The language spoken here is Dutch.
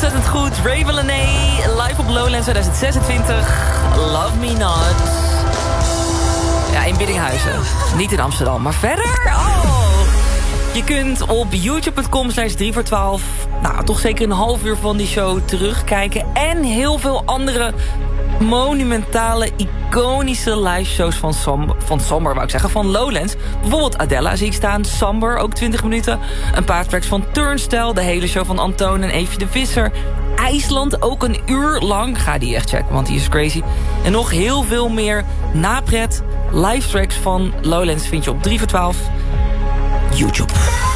Ontzettend goed. Ravelané, live op Lowlands 2026. Love Me Not. Ja, in Biddinghuizen. Niet in Amsterdam, maar verder? Oh! Je kunt op youtube.com/3voor12... nou, toch zeker een half uur van die show terugkijken. En heel veel andere monumentale, iconische liveshows van Somber, wou ik zeggen, van Lowlands. Bijvoorbeeld Adela zie ik staan, Somber, ook 20 minuten. Een paar tracks van Turnstile, de hele show van Antoon en Eefje de Visser. IJsland, ook een uur lang. Ga die echt checken, want die is crazy. En nog heel veel meer napret, live tracks van Lowlands vind je op 3voor12 YouTube.